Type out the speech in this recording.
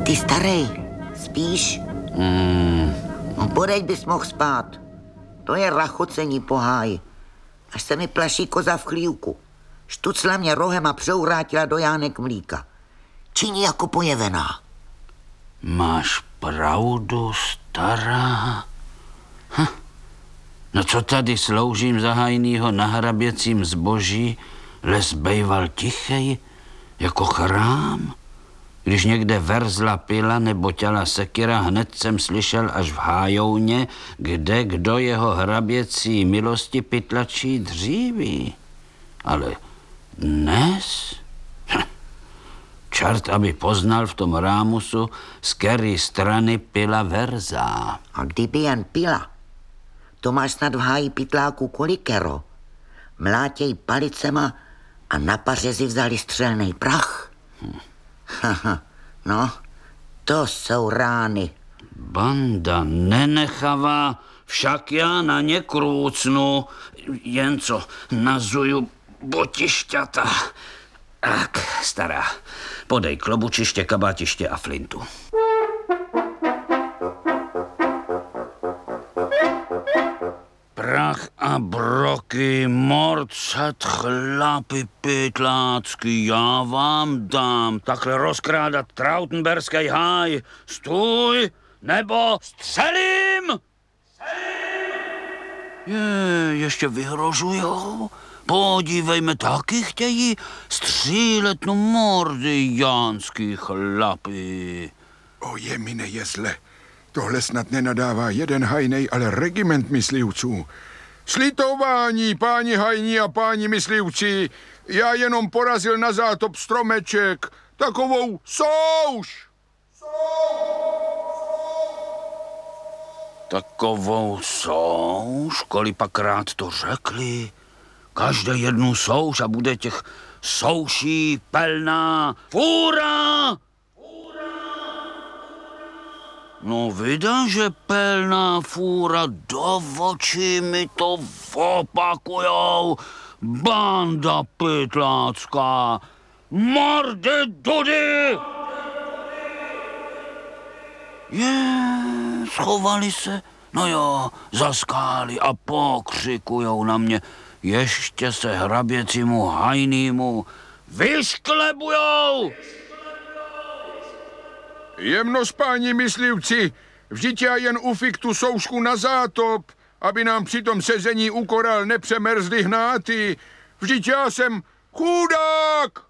Ty starej, spíš? No podeď bys mohl spát. To je rachocení po háji. Až se mi plaší koza v chlívku. Štucla mě rohem a přeurátila do jánek mlíka. Činí jako pojevená. Máš pravdu, stará. No co tady sloužím za hajnýho na hraběcím zboží, les bejval tichej, jako chrám. Když někde verzla pila nebo těla sekira, hned jsem slyšel až v hájouně, kde kdo jeho hraběcí milosti pytlačí dříví. Ale dnes? Čert, aby poznal v tom rámusu, z který strany pila verza. A kdyby jen pila, to máš snad v háji pytláku kolikero. Mlátěj palicema a na pařezi vzali střelnej prach. No, to jsou rány. Banda nenechavá, však já na ně krůcnu, jen co nazuju botišťata. Tak, stará, podej klobučiště, kabátiště a flintu. Prach a broky, morcet, chlapi pytlácky, já vám dám. Takhle rozkrádat trautenberský háj. Stůj, nebo střelím! Ještě vyhrožujou? Podívejme, taky chtějí střílet no mordy jánský chlapy. O jemine jezle, tohle snad nenadává jeden hajnej, ale regiment myslivců. Slitování, páni hajní a páni myslivci, já jenom porazil na zátop stromeček, takovou souš. Takovou souš, kolipakrát to řekli. Každé jednu souš a bude těch souší plná fůra. No vida, že plná fůra, do očí mi to opakujou. Banda pytlácká, mordy dudy! Schovali se, no jo, za skály a pokřikujou na mě. Ještě se hraběcímu hajnýmu vyšklebujou! Jemnost, páni myslivci, vždyť já jen ufik tu soušku na zátop, aby nám při tom sezení u koral nepřemerzly hnáty. Vždyť já jsem chudák!